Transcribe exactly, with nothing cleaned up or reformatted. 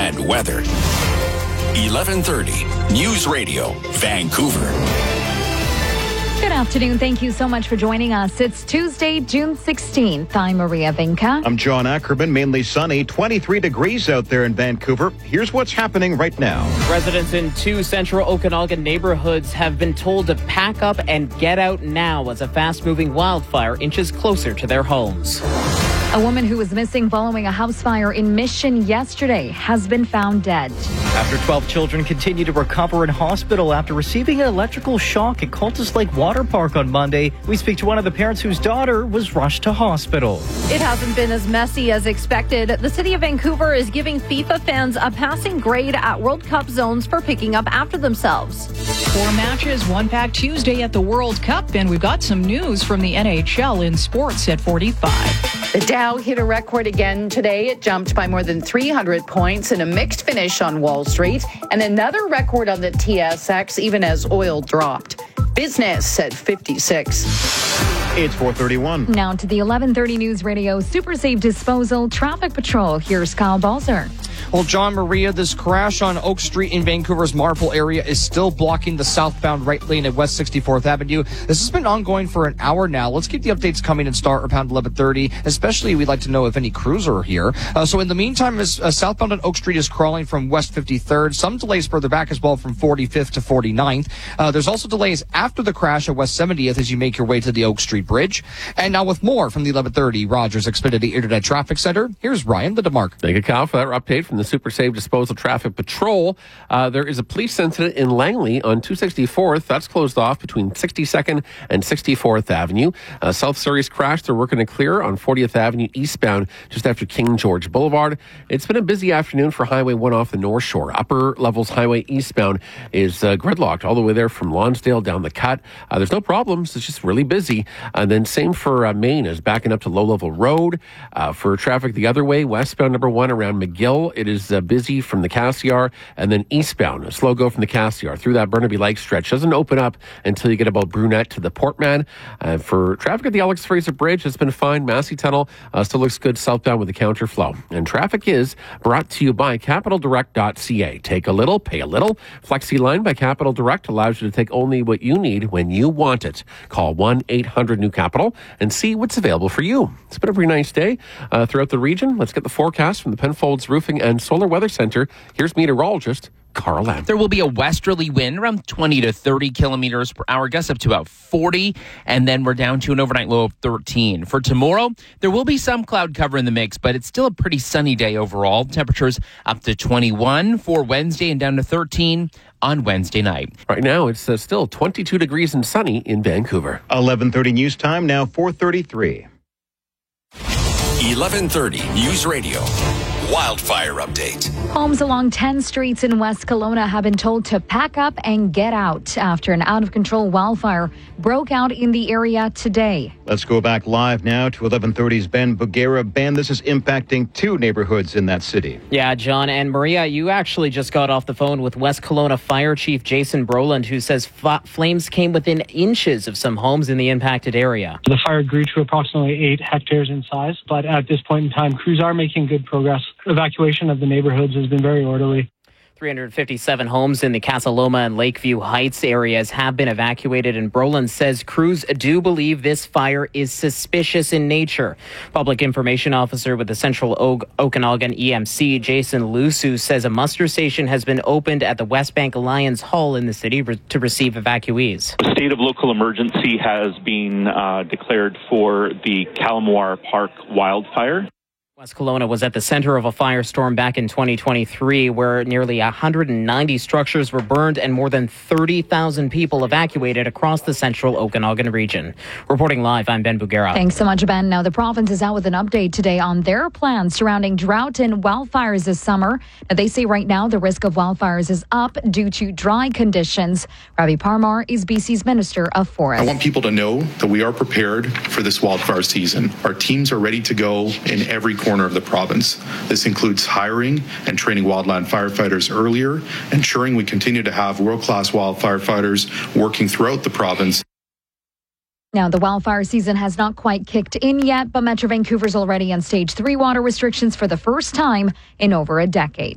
and weather. eleven thirty News Radio, Vancouver. Good afternoon. Thank you so much for joining us. It's Tuesday, June sixteenth. I'm Maria Vinca. I'm John Ackerman. Mainly sunny, twenty-three degrees out there in Vancouver. Here's what's happening right now. Residents in two central Okanagan neighborhoods have been told to pack up and get out now as a fast-moving wildfire inches closer to their homes. A woman who was missing following a house fire in Mission yesterday has been found dead. After twelve children continue to recover in hospital after receiving an electrical shock at Cultus Lake Water Park on Monday, we speak to one of the parents whose daughter was rushed to hospital. It hasn't been as messy as expected. The city of Vancouver is giving FIFA fans a passing grade at World Cup zones for picking up after themselves. Four matches, one packed Tuesday at the World Cup, and we've got some news from the N H L in sports at forty-five. The Dow hit a record again today. It jumped by more than three hundred points in a mixed finish on Wall Street, and another record on the T S X even as oil dropped. Business at fifty-six. It's four thirty-one. Now to the eleven thirty News Radio Super Safe Disposal Traffic Patrol. Here's Kyle Balzer. Well, John, Maria, this crash on Oak Street in Vancouver's Marple area is still blocking the southbound right lane at West sixty-fourth Avenue. This has been ongoing for an hour now. Let's keep the updates coming and start around eleven thirty. Especially, we'd like to know if any crews are here. Uh, so in the meantime, as uh, southbound on Oak Street is crawling from West fifty-third. Some delays further back as well from forty-fifth to forty-ninth. Uh, there's also delays after the crash at West seventieth as you make your way to the Oak Street Bridge. And now with more from the eleven thirty Rogers Xfinity Internet Traffic Center, here's Ryan Lidemark. Thank you, Kyle, for that update from the Super Safe Disposal Traffic Patrol. Uh, there is a police incident in Langley on two sixty-fourth. That's closed off between sixty-second and sixty-fourth Avenue. Uh, South Surrey's crash, they're working to clear on fortieth Avenue eastbound just after King George Boulevard. It's been a busy afternoon for Highway one off the North Shore. Upper Levels Highway eastbound is uh, gridlocked all the way there from Lonsdale down the cut. Uh, there's no problems. It's just really busy. And then same for uh, Maine is backing up to Low Level Road. Uh, for traffic the other way, westbound number one around McGill, it is uh, busy from the Cassiar, and then eastbound, a slow go from the Cassiar through that Burnaby Lake stretch. Doesn't open up until you get about Brunette to the Portman. Uh, for traffic at the Alex Fraser Bridge, it's been fine. Massey Tunnel uh, still looks good southbound with the counterflow. And traffic is brought to you by capital direct dot c a. Take a little, pay a little. Flexi Line by Capital Direct allows you to take only what you need when you want it. Call one eight hundred new capital and see what's available for you. It's been a very nice day uh, throughout the region. Let's get the forecast from the Penfolds Roofing and Solar Weather Center. Here's meteorologist Carl Lamb. There will be a westerly wind around twenty to thirty kilometers per hour, gusts up to about forty, and then we're down to an overnight low of thirteen. For tomorrow, there will be some cloud cover in the mix, but it's still a pretty sunny day overall. Temperatures up to twenty-one for Wednesday and down to thirteen on Wednesday night. Right now, it's uh, still twenty-two degrees and sunny in Vancouver. eleven thirty news time, now four thirty-three. eleven thirty News Radio. Wildfire update. Homes along ten streets in West Kelowna have been told to pack up and get out after an out-of-control wildfire broke out in the area today. Let's go back live now to eleven thirty's Ben Bugera. Ben, this is impacting two neighborhoods in that city. Yeah, John and Maria, you actually just got off the phone with West Kelowna Fire Chief Jason Broland, who says f- flames came within inches of some homes in the impacted area. The fire grew to approximately eight hectares in size, but at this point in time, crews are making good progress. Evacuation of the neighborhoods has been very orderly. three hundred fifty-seven homes in the Casa Loma and Lakeview Heights areas have been evacuated, and Broland says crews do believe this fire is suspicious in nature. Public Information Officer with the Central o- Okanagan E M C, Jason Lusu, says a muster station has been opened at the West Bank Lions Hall in the city re- to receive evacuees. A state of local emergency has been uh, declared for the Calamar Park wildfire. West Kelowna was at the center of a firestorm back in twenty twenty-three, where nearly one hundred ninety structures were burned and more than thirty thousand people evacuated across the central Okanagan region. Reporting live, I'm Ben Bugera. Thanks so much, Ben. Now, the province is out with an update today on their plans surrounding drought and wildfires this summer. Now, they say right now the risk of wildfires is up due to dry conditions. Ravi Parmar is B C's Minister of Forests. I want people to know that we are prepared for this wildfire season. Our teams are ready to go in every corner of the province. This includes hiring and training wildland firefighters earlier, ensuring we continue to have world-class wildfire fighters working throughout the province. Now, the wildfire season has not quite kicked in yet, but Metro Vancouver's already on stage three water restrictions for the first time in over a decade.